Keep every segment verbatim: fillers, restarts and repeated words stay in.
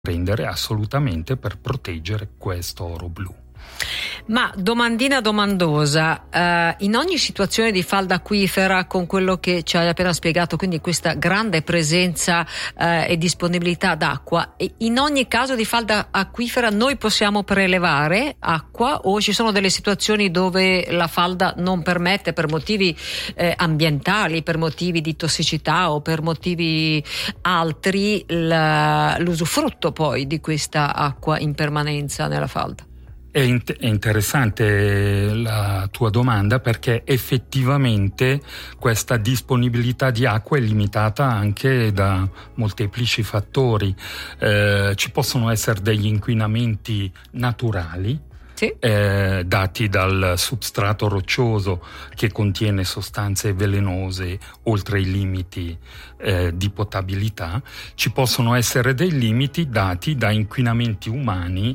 prendere assolutamente per proteggere questo oro blu. Ma domandina domandosa, eh, in ogni situazione di falda acquifera, con quello che ci hai appena spiegato, quindi questa grande presenza eh, e disponibilità d'acqua, in ogni caso di falda acquifera noi possiamo prelevare acqua, o ci sono delle situazioni dove la falda non permette, per motivi eh, ambientali, per motivi di tossicità o per motivi altri, l'usufrutto poi di questa acqua in permanenza nella falda? È, int- è interessante la tua domanda, perché effettivamente questa disponibilità di acqua è limitata anche da molteplici fattori. Eh, ci possono essere degli inquinamenti naturali, sì. eh, dati dal substrato roccioso che contiene sostanze velenose oltre i limiti eh, di potabilità. Ci possono essere dei limiti dati da inquinamenti umani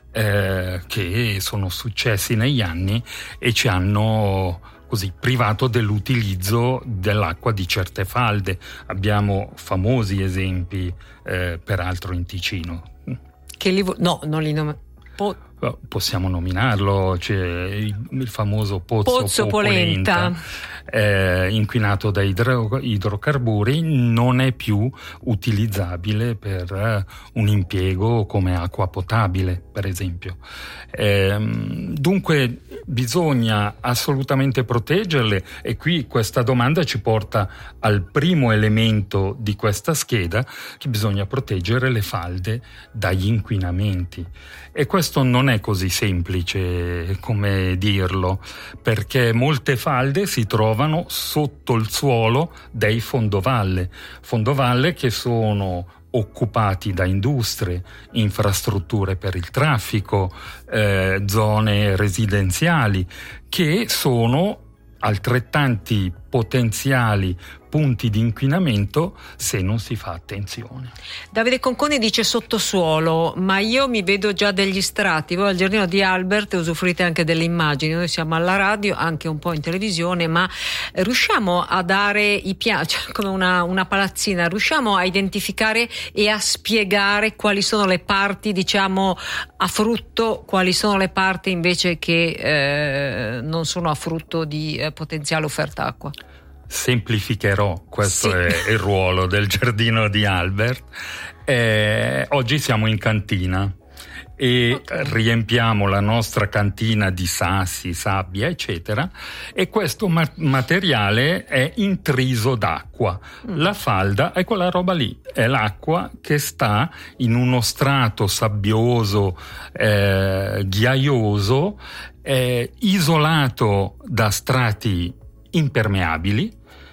Eh, che sono successi negli anni e ci hanno così privato dell'utilizzo dell'acqua di certe falde. Abbiamo famosi esempi, eh, peraltro in Ticino. Che li vo- no, non li nom- po- possiamo nominarlo, c'è il, il famoso Pozzo, Pozzo Polenta, Polenta eh, inquinato da idro- idrocarburi, non è più utilizzabile per eh, un impiego come acqua potabile, per esempio. Eh, dunque bisogna assolutamente proteggerle, e qui questa domanda ci porta al primo elemento di questa scheda, che bisogna proteggere le falde dagli inquinamenti. E questo non è così semplice come dirlo, perché molte falde si trovano sotto il suolo dei fondovalle, fondovalle che sono occupati da industrie, infrastrutture per il traffico, eh, zone residenziali, che sono altrettanti potenziali punti di inquinamento se non si fa attenzione. Davide Conconi dice sottosuolo, ma io mi vedo già degli strati. Voi al Giardino di Albert usufruite anche delle immagini, noi siamo alla radio, anche un po' in televisione, ma riusciamo a dare i piani, cioè come una, una palazzina, riusciamo a identificare e a spiegare quali sono le parti, diciamo, a frutto, quali sono le parti invece che eh, non sono a frutto di eh, potenziale offerta acqua? Semplificherò, questo sì. è il ruolo del Giardino di Albert. Eh, oggi siamo in cantina e okay. riempiamo la nostra cantina di sassi, sabbia, eccetera, e questo ma- materiale è intriso d'acqua. Mm. La falda è quella roba lì, è l'acqua che sta in uno strato sabbioso, eh, ghiaioso, eh, isolato da strati impermeabili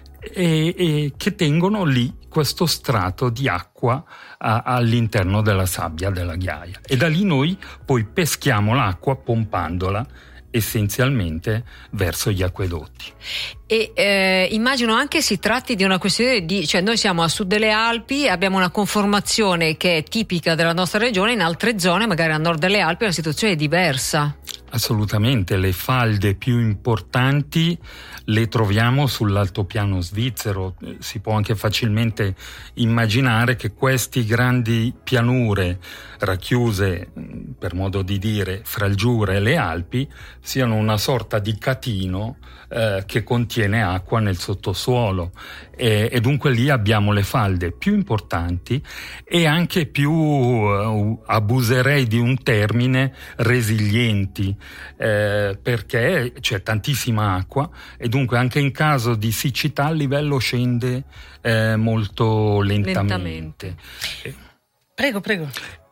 e, e che tengono lì questo strato di acqua a, all'interno della sabbia della ghiaia, e da lì noi poi peschiamo l'acqua pompandola essenzialmente verso gli acquedotti. E eh, immagino anche si tratti di una questione di, cioè noi siamo a sud delle Alpi, abbiamo una conformazione che è tipica della nostra regione, in altre zone, magari a nord delle Alpi, la situazione è diversa. Assolutamente, le falde più importanti le troviamo sull'altopiano svizzero. Si può anche facilmente immaginare che questi grandi pianure racchiuse, per modo di dire, fra il Giura e le Alpi, siano una sorta di catino eh, che contiene acqua nel sottosuolo, e, e dunque lì abbiamo le falde più importanti e anche più, uh, abuserei di un termine, resilienti, eh, perché c'è tantissima acqua e dunque anche in caso di siccità il livello scende eh, molto lentamente. lentamente. Prego, prego.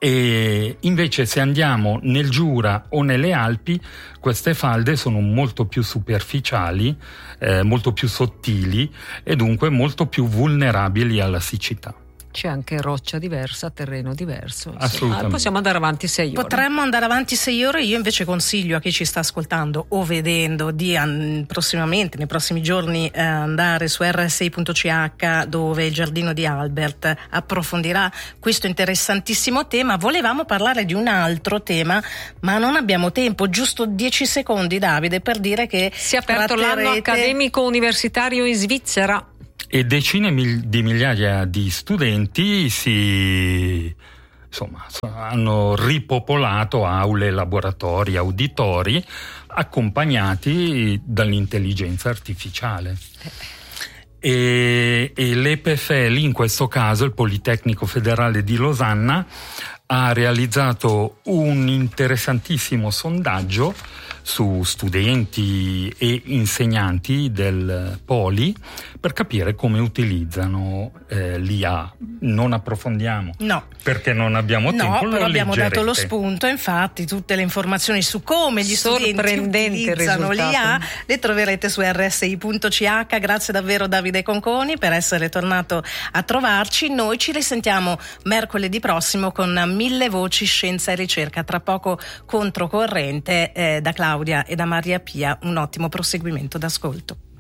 E invece se andiamo nel Giura o nelle Alpi, queste falde sono molto più superficiali, eh, molto più sottili e dunque molto più vulnerabili alla siccità. C'è anche roccia diversa, terreno diverso. Assolutamente. Ah, possiamo andare avanti sei ore. Potremmo andare avanti sei ore. Io invece consiglio a chi ci sta ascoltando o vedendo di an- prossimamente, nei prossimi giorni, eh, andare su erre sei punto c h, dove il Giardino di Albert approfondirà questo interessantissimo tema. Volevamo parlare di un altro tema, ma non abbiamo tempo. Giusto dieci secondi, Davide, per dire che si è aperto tratterete... l'anno accademico universitario in Svizzera. E decine di migliaia di studenti si insomma, hanno ripopolato aule, laboratori, auditori, accompagnati dall'intelligenza artificiale. E, e l'E P F L, in questo caso il Politecnico Federale di Losanna, ha realizzato un interessantissimo sondaggio su studenti e insegnanti del Poli per capire come utilizzano eh, l'I A. Non approfondiamo, no, perché non abbiamo no, tempo. però abbiamo leggerete. dato lo spunto, infatti tutte le informazioni su come gli studenti utilizzano l'I A le troverete su erre esse i punto ci acca. Grazie davvero Davide Conconi per essere tornato a trovarci. Noi ci risentiamo mercoledì prossimo con Mille Voci Scienza e Ricerca, tra poco Controcorrente eh, da Claudia e da Maria Pia. Un ottimo proseguimento d'ascolto.